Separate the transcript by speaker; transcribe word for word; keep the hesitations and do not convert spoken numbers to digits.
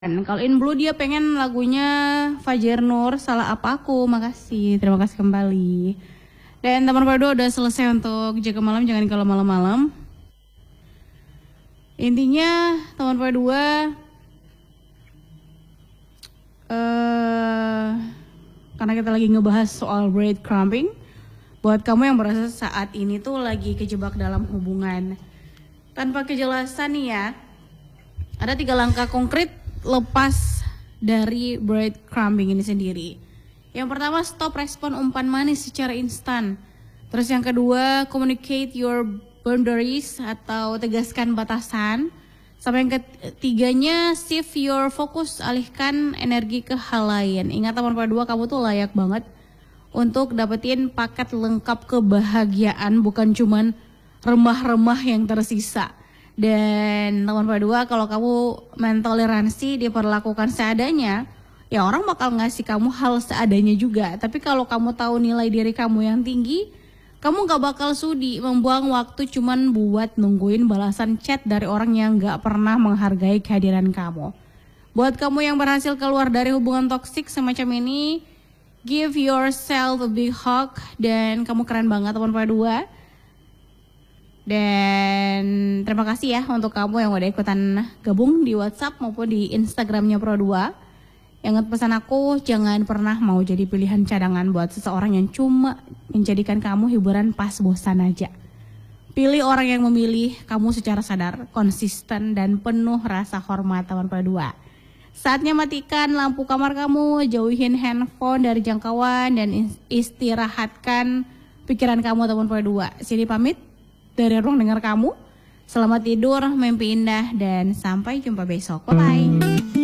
Speaker 1: Dan kalau In Blue dia pengen lagunya Fajar Nur, Salah Apa Aku. Makasih, terima kasih kembali. Dan teman Pardo udah selesai untuk jaga malam, jangan kalau malam-malam. Intinya teman Pardo dua uh, karena kita lagi ngebahas soal breadcrumbing. Buat kamu yang merasa saat ini tuh lagi kejebak dalam hubungan tanpa kejelasan nih ya, ada tiga langkah konkret lepas dari breadcrumbing ini sendiri. Yang pertama, stop respon umpan manis secara instan. Terus yang kedua, communicate your boundaries atau tegaskan batasan. Sampai yang ketiganya, shift your focus, alihkan energi ke hal lain. Ingat teman dua, kamu tuh layak banget untuk dapetin paket lengkap kebahagiaan, bukan cuman remah-remah yang tersisa. Dan teman dua, kalau kamu mentoleransi, diperlakukan seadanya, ya orang bakal ngasih kamu hal seadanya juga. Tapi kalau kamu tahu nilai diri kamu yang tinggi, kamu gak bakal sudi membuang waktu cuman buat nungguin balasan chat dari orang yang gak pernah menghargai kehadiran kamu. Buat kamu yang berhasil keluar dari hubungan toksik semacam ini, give yourself a big hug. Dan kamu keren banget teman dua. Dan terima kasih ya untuk kamu yang udah ikutan gabung di WhatsApp maupun di Instagramnya Pro dua. Yang pesan aku, jangan pernah mau jadi pilihan cadangan buat seseorang yang cuma menjadikan kamu hiburan pas bosan aja. Pilih orang yang memilih kamu secara sadar, konsisten, dan penuh rasa hormat teman Pro dua. Saatnya matikan lampu kamar kamu, jauhin handphone dari jangkauan, dan istirahatkan pikiran kamu teman Pro dua. Sini pamit dari ruang dengar kamu. Selamat tidur, mimpi indah, dan sampai jumpa besok. Bye-bye.